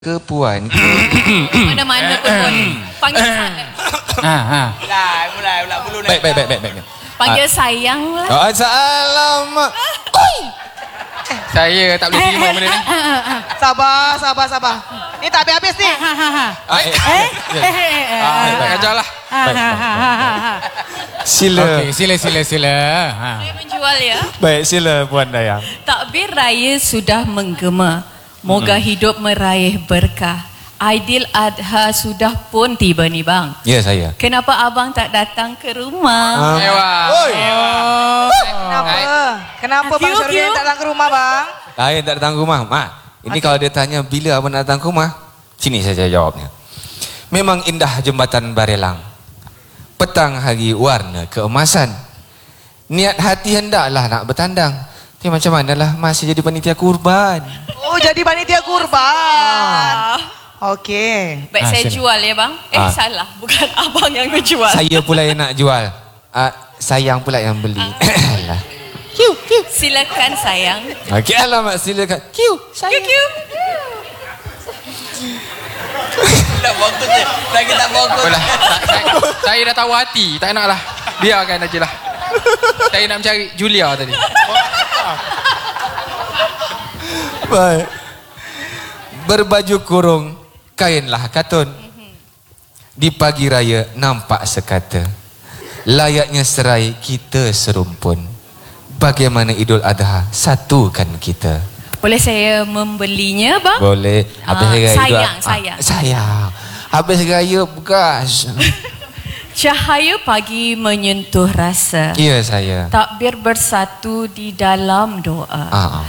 ke Puan. Mana-mana pun panggil saya. Mulai bulu naik. Baik. Panggil sayang lah. Assalamualaikum. Saya tak boleh terima benda ni. Sabar. Ni tak habis-habis ni. Tak ajarlah. Sila. Okey, sila. Saya menjual ya. Baik, sila Puan Dayang. Takbir raya sudah menggema. Moga hidup meraih berkah. Aidil Adha sudah pun tiba ni bang. Ya, saya. Kenapa abang tak datang ke rumah? Kenapa Bang Syarudin tak datang ke rumah bang? Saya tak datang ke rumah. Ini kalau dia tanya bila abang nak datang ke rumah, sini saja jawabnya. Memang indah jembatan Barelang. Petang hari warna keemasan. Niat hati hendaklah nak bertandang. Tapi macam manalah masih jadi panitia kurban. Oh, jadi panitia kurban. Okey. Baik saya sini. jual ya bang. Salah. Bukan abang yang menjual. Saya pula yang nak jual. Sayang pula yang beli. Alah. Silakan sayang. Okey, alamak silakan. Sayang. Tak bongkot je. Lagi tak bongkot. Saya dah tahu hati, tak naklah. Biarkan aja lah. Saya nak mencari Julia tadi. Baik. Berbaju kurung, kainlah katun. Di pagi raya nampak sekata. Layaknya serai kita serumpun. Bagaimana Idul Adha satukan kita. Boleh saya membelinya bang? Boleh. Habis raya Sayang. Habis raya bekas. Cahaya pagi menyentuh rasa. Ya, saya. Takbir bersatu di dalam doa.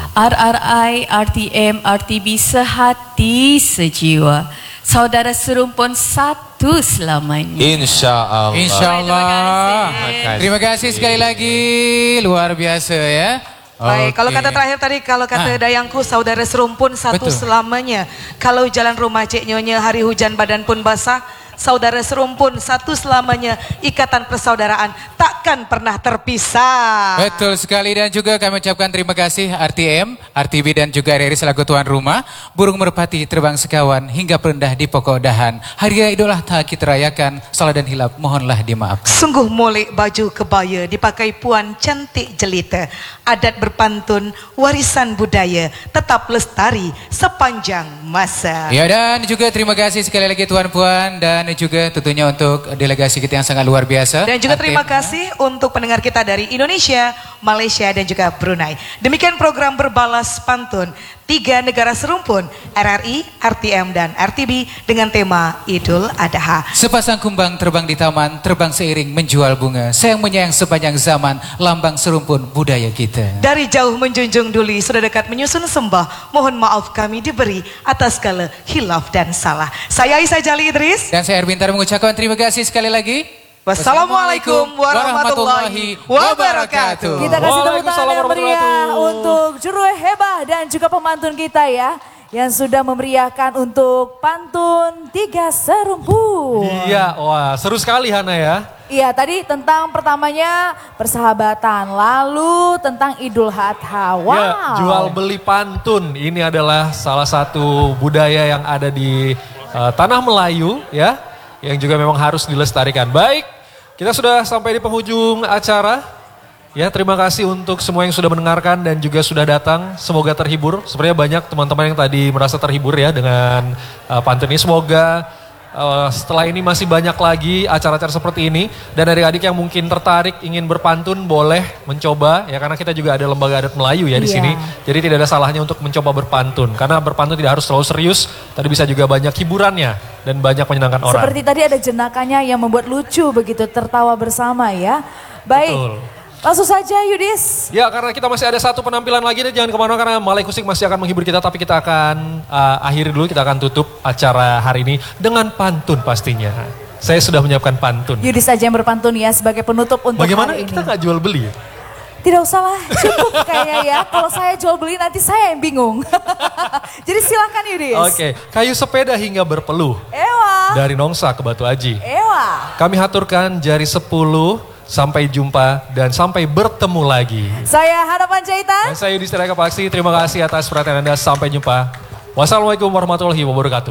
RRI, RTM, RTB sehati sejiwa. Saudara serumpun satu selamanya. InsyaAllah. InsyaAllah. Terima kasih sekali lagi. Luar biasa ya. Baik, kalau kata terakhir tadi, kalau kata Dayangku, saudara serumpun satu selamanya. Kalau jalan rumah Cik Nyonya, hari hujan badan pun basah. Saudara serumpun satu selamanya, ikatan persaudaraan takkan pernah terpisah. Betul sekali, dan juga kami ucapkan terima kasih RTM, RTB dan juga RRI selaku tuan rumah. Burung merpati terbang sekawan hingga perendah di pokok dahan. Hari Raya Idul Adha kita rayakan, salah dan hilap mohonlah dimaafkan. Sungguh molek baju kebaya dipakai puan cantik jelita. Adat berpantun, warisan budaya tetap lestari sepanjang masa. Ya, dan juga terima kasih sekali lagi tuan puan, dan juga tentunya untuk delegasi kita yang sangat luar biasa. Dan juga terima kasih untuk pendengar kita dari Indonesia, Malaysia dan juga Brunei. Demikian program Berbalas Pantun, 3 negara serumpun, RRI, RTM dan RTB dengan tema Idul Adha. Sepasang kumbang terbang di taman, terbang seiring menjual bunga. Sayang menyayang sepanjang zaman, lambang serumpun budaya kita. Dari jauh menjunjung duli, sudah dekat menyusun sembah. Mohon maaf kami diberi atas segala hilaf dan salah. Saya Aisyah Jali Idris. Dan saya Erbintar mengucapkan terima kasih sekali lagi. Wassalamualaikum warahmatullahi wabarakatuh. Kita kasih tepuk tangan yang meriah untuk juru hebah dan juga pemantun kita ya, yang sudah memeriahkan untuk pantun 3 serumpun. Iya, wah seru sekali Hana ya. Iya, tadi tentang pertamanya persahabatan, lalu tentang Idul Adha. Wow. Ya, jual beli pantun ini adalah salah satu budaya yang ada di tanah Melayu ya, yang juga memang harus dilestarikan. Baik, kita sudah sampai di penghujung acara. Ya, terima kasih untuk semua yang sudah mendengarkan dan juga sudah datang. Semoga terhibur. Sebenarnya banyak teman-teman yang tadi merasa terhibur ya dengan pantun ini. Semoga setelah ini masih banyak lagi acara-acara seperti ini. Dan adik-adik yang mungkin tertarik ingin berpantun boleh mencoba ya, karena kita juga ada lembaga adat Melayu ya di sini. Jadi tidak ada salahnya untuk mencoba berpantun, karena berpantun tidak harus terlalu serius, tapi bisa juga banyak hiburannya dan banyak menyenangkan orang. Seperti tadi ada jenakanya yang membuat lucu begitu, tertawa bersama ya. Baik. Betul. Langsung saja Yudis. Ya, karena kita masih ada satu penampilan lagi nih, jangan kemana-mana karena Malay Kusik masih akan menghibur kita. Tapi kita akan akhiri dulu, kita akan tutup acara hari ini dengan pantun pastinya. Saya sudah menyiapkan pantun. Yudis saja yang berpantun ya sebagai penutup untuk Bagaimana hari ini. kita nggak jual beli ya? Tidak usah lah, cukup kayaknya ya. Kalau saya jual beli nanti saya yang bingung. Jadi silakan Yudis. Oke, kayu sepeda hingga berpeluh. Ewa. Dari Nongsa ke Batu Aji. Ewa. Kami haturkan jari 10, sampai jumpa dan sampai bertemu lagi. Saya Hana Panjaitan. Dan saya Yudhistira Paksi, terima kasih atas perhatian Anda, sampai jumpa. Wassalamualaikum warahmatullahi wabarakatuh.